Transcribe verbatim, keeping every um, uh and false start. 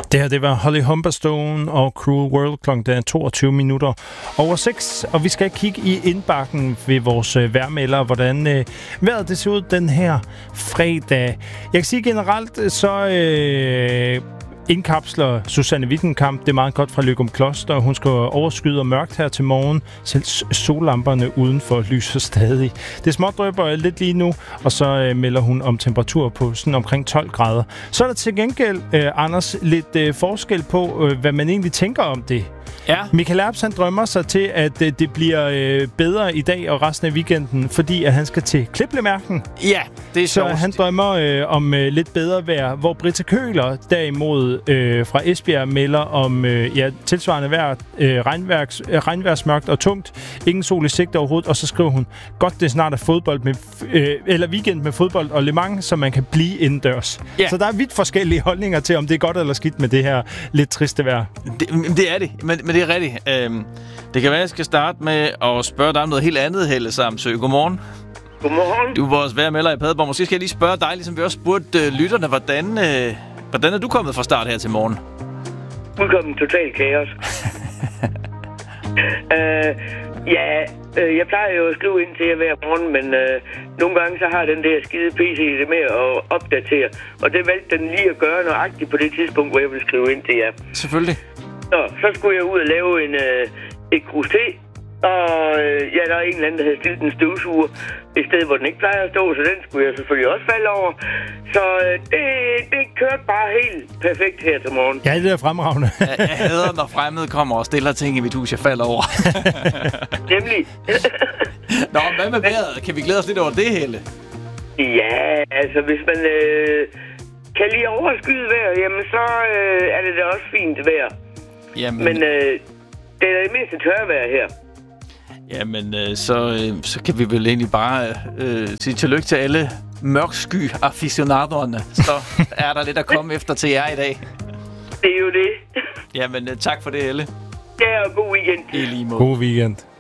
Det her, det var Holly Humberstone og Cruel World. Klokken er toogtyve minutter over seks, og vi skal kigge i indbakken ved vores øh, vejrmelder, hvordan øh, vejret det ser ud den her fredag. Jeg kan sige generelt, så øh, indkapsler Susanne Wittenkamp det er meget godt fra Løgumkloster. Hun skal overskyde og mørkt her til morgen. Selv sollamperne udenfor lyser stadig. Det er smådrøber lidt lige nu, og så øh, melder hun om temperatur på sådan omkring tolv grader. Så er der til gengæld, øh, Anders, lidt øh, forskel på, øh, hvad man egentlig tænker om det. Ja. Michael Erbs, han drømmer sig til, at øh, det bliver øh, bedre i dag og resten af weekenden, fordi at han skal til Kliplemærken. Ja, det er Så sjovt. han drømmer øh, om øh, lidt bedre vejr, hvor Britta Køhler derimod øh, fra Esbjerg melder om øh, ja, tilsvarende vejr, øh, regnværks, øh, regnværsmørkt og tungt. Ingen sol i sigte overhovedet, og så skriver hun, godt det snart er fodbold med, øh, eller weekend med fodbold og Le Mans, så man kan blive indendørs. Ja. Så der er vidt forskellige holdninger til, om det er godt eller skidt med det her lidt triste vejr. Det, det er det, men, men det er rigtigt. Øhm, det kan være, at jeg skal starte med at spørge dig om noget helt andet, Helle Samsø. Godmorgen. Godmorgen. Du er vores vejrmelder i Padborg. Måske skal jeg lige spørge dig, ligesom vi også spurgte øh, lytterne, hvordan, øh, hvordan er du kommet fra start her til morgen? Udkommen total kaos. uh, ja, uh, jeg plejer jo at skrive ind til jer hver morgen, men uh, nogle gange så har den der skide P C det med at opdatere. Og det valgte den lige at gøre nøjagtigt på det tidspunkt, hvor jeg ville skrive ind til jer. Selvfølgelig. Så, så skulle jeg ud og lave en, øh, et krus te, og øh, ja, der er en eller anden, der havde stillet en støvsuger et sted, hvor den ikke plejer at stå, så den skulle jeg selvfølgelig også falde over. Så øh, det, det kørte bare helt perfekt her til morgen. Ja, det er fremragende. jeg, jeg hader, når fremmede kommer og stiller ting i mit hus, jeg falder over. Nemlig. Nå, hvad med vejret? Kan vi glæde os lidt over det, Helle? Ja, altså hvis man øh, kan lide overskyet vejr, jamen så øh, er det da også fint vejr. Jamen. Men øh, det er det mindste tørvejr her. Jamen, øh, så, øh, så kan vi vel egentlig bare øh, sige tillykke til alle mørksky aficionadoerne. Så er der lidt at komme efter til jer i dag. Det er jo det. Jamen, øh, tak for det, Helle. Ja, og god weekend. I lige måde. God weekend.